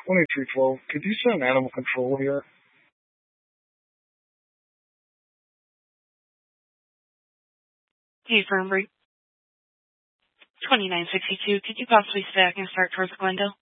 2312. Could you send animal control here? Hey, Fernbury. 2962. Could you possibly stay back and start towards Glendale?